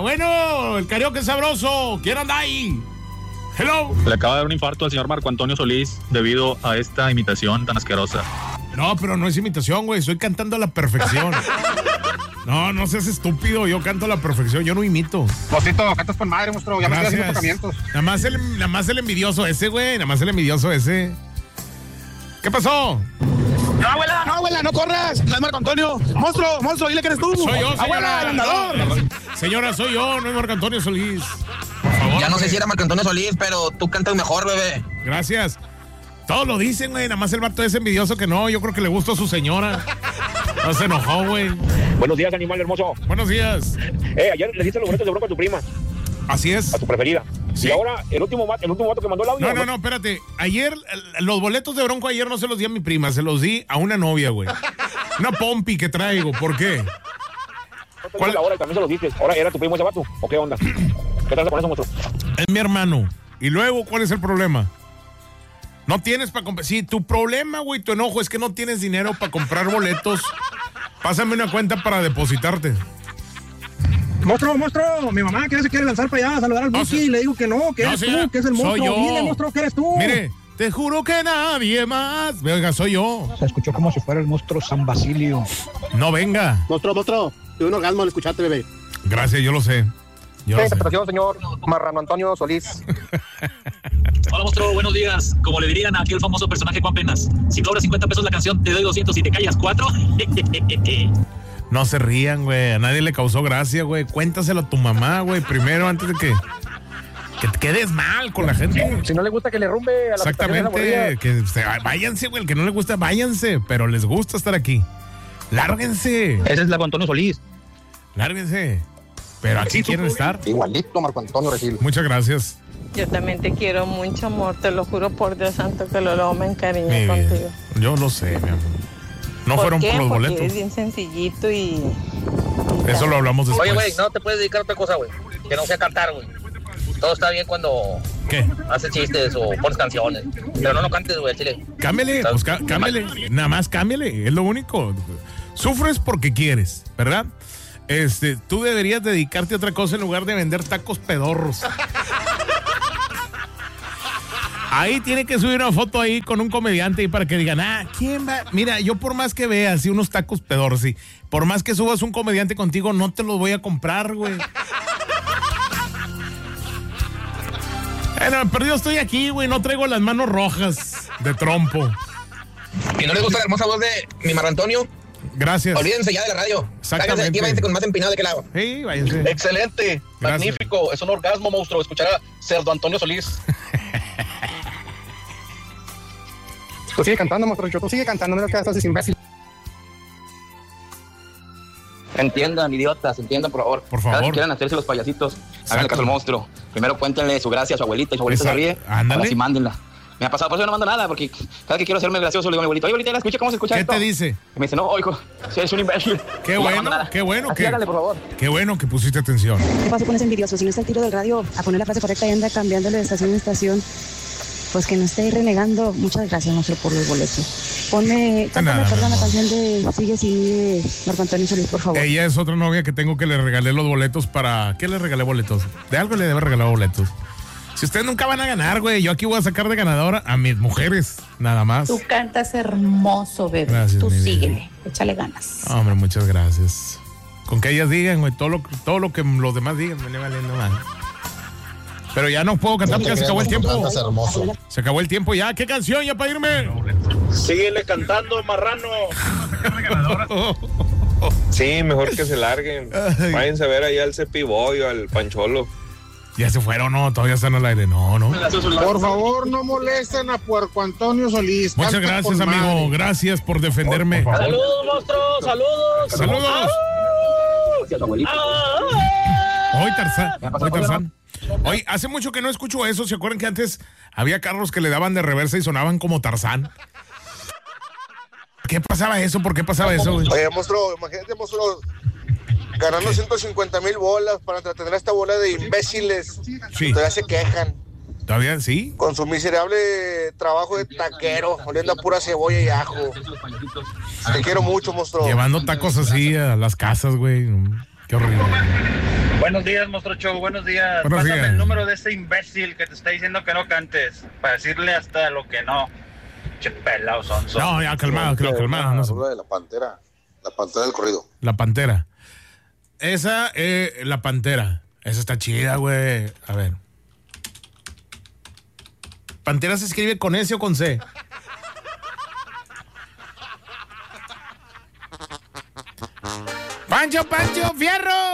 Bueno, el karaoke sabroso. ¿Quién anda ahí? Hello. Le acaba de dar un infarto al señor Marco Antonio Solís debido a esta imitación tan asquerosa. No, pero no es imitación, güey. Estoy cantando a la perfección. No seas estúpido. Yo canto a la perfección. Yo no imito. Mocito, cantas con madre, monstruo. Ya me estoy haciendo tocamientos. Nada más el envidioso ese, güey. Nada más el envidioso ese. ¿Qué pasó? No, abuela, no corras. No es Marco Antonio. Monstruo, dile que eres tú. Soy yo, señora. Abuela, el andador. Señora, soy yo, no es Marco Antonio Solís. Por favor. Ya no sé si era Marco Antonio Solís, pero tú cantas mejor, bebé. Gracias. Todos lo dicen, güey. Nada más el vato es envidioso que no. Yo creo que le gustó a su señora. No se enojó, güey. Buenos días, animal hermoso. Buenos días. Ayer le diste los boletos de bronca a tu prima. Así es. A tu preferida. Sí. Y ahora, el último vato que mandó el audio. No, espérate. Ayer, los boletos de Bronco ayer no se los di a mi prima, se los di a una novia, güey. Una pompi que traigo. ¿Por qué? ¿Cuál? Ahora también se los diste. Ahora era tu primo ese vato. ¿O qué onda? ¿Qué tal con eso, monstruo? Es mi hermano. Y luego, ¿cuál es el problema? No tienes para comprar. Sí, tu problema, güey, tu enojo es que no tienes dinero para comprar boletos. Pásame una cuenta para depositarte. Monstruo, mi mamá que ya se quiere lanzar para allá a saludar al Buki y le digo que no, que eres tú, que es el monstruo. Soy yo. Dile, monstruo, que eres tú. Mire, te juro que nadie más. Venga, soy yo. Se escuchó como si fuera el monstruo San Basilio. No, venga. Monstruo, tuve un orgasmo al escucharte, bebé. Gracias, yo lo sé. Interpretación, señor Marrano Antonio Solís. Hola, monstruo, buenos días. Como le dirían a aquel famoso personaje Juan Penas, si cobras 50 pesos la canción, te doy 200 y te callas 4. No se rían, güey. A nadie le causó gracia, güey. Cuéntaselo a tu mamá, güey, primero, antes de que te quedes mal con la gente. Si no le gusta que le rumbe a la exactamente, váyanse, güey. El que no le gusta, váyanse. Pero les gusta estar aquí. Lárguense. Ese es Marco Antonio Solís. Lárguense. Pero aquí quieren estar. Igualito, Marco Antonio Regil. Muchas gracias. Yo también te quiero mucho, amor. Te lo juro por Dios santo que luego me encariñé contigo. Yo lo sé, mi amor. No fueron por los boletos. Porque eres bien sencillito y... Eso lo hablamos después. Oye, güey, no te puedes dedicar a otra cosa, güey. Que no sea cantar, güey. Todo está bien cuando... ¿Qué? Haces chistes o pones canciones. Pero no cantes, güey, chile. Cámbiale, pues cámbiale. Nada más cámbiale, es lo único. Sufres porque quieres, ¿verdad? Tú deberías dedicarte a otra cosa en lugar de vender tacos pedorros. Ahí tiene que subir una foto ahí con un comediante y para que digan, ¿quién va? Mira, yo por más que veas así unos tacos pedorros, sí, por más que subas un comediante contigo, no te los voy a comprar, güey. Bueno, perdido estoy aquí, güey, no traigo las manos rojas de trompo. ¿Y no les gusta la hermosa voz de mi Marco Antonio? Gracias. Olvídense ya de la radio. Exactamente. Aquí váyanse con más empinado de que lado. Sí, váyanse. Excelente, gracias. Magnífico, es un orgasmo, monstruo, escuchar a Cerdo Antonio Solís. Tú sigue cantando, monstruo, tú sigue cantando, no te haces imbécil. Entiendan, idiotas, entiendan, por favor. Por favor. Cada que quieran hacerse los payasitos, háganle caso al monstruo. Primero cuéntenle su gracia a su abuelita y su abuelita se ríe. Ándale. Ahora sí, mándenla. Me ha pasado, por eso yo no mando nada, porque cada que quiero hacerme gracioso le digo a mi abuelita, oye, abuelita, escucha cómo se escucha ¿Qué esto. te dice? Y me dice, no, hijo, si eres un imbécil. Qué bueno Así hágale, por favor. Qué bueno que pusiste atención. ¿Qué pasó con ese envidioso? Si no está el tiro del radio a poner la frase correcta y anda cambiándole de estación en estación, pues que no esté ahí renegando. Muchas gracias, monstruo, por los boletos. Cántame la canción de Sigue sin mí de Marco Antonio Solís, por favor. Ella es otra novia que tengo que le regalé los boletos para... ¿Qué le regalé boletos? De algo le debe regalar boletos. Si ustedes nunca van a ganar, güey, yo aquí voy a sacar de ganadora a mis mujeres, nada más. Tú cantas hermoso, bebé. Gracias, tú síguele, vida. échale ganas. Hombre, muchas gracias. Con que ellas digan, güey, todo lo que los demás digan, me le valiendo mal. Pero ya no puedo cantar porque se acabó el tiempo. Se acabó el tiempo ya. ¿Qué canción ya para irme? Síguele cantando, marrano. Sí, mejor que se larguen. Váyanse a ver ahí al Cepiboy o al Pancholo. Ya se fueron, no, todavía están al aire. No. Por favor, no molesten a Puerco Antonio Solís. Muchas gracias, amigo. Gracias por defenderme. Saludos, monstruo. Saludos. Hoy Tarzán. Oye, hace mucho que no escucho eso. ¿Se acuerdan que antes había carros que le daban de reversa y sonaban como Tarzán? ¿Qué pasaba eso? ¿Por qué pasaba eso, güey? Oye, monstruo, imagínate, monstruo, ganando 150,000 bolas para entretener a esta bola de imbéciles. Sí. Todavía se quejan. ¿Todavía sí? Con su miserable trabajo de taquero, oliendo a pura cebolla y ajo. Te quiero mucho, monstruo. Llevando tacos así a las casas, güey. Qué horrible. Buenos días, Monstruo Show, buenos días. Buenos Pásame días. el número de ese imbécil que te está diciendo que no cantes, para decirle hasta lo que no. Che pelao sonso. No, ya calmado. No sé. De la pantera del corrido. La Pantera. Esa, La Pantera. Esa está chida, güey. A ver. ¿Pantera se escribe con S o con C? ¡Pancho, Fierro!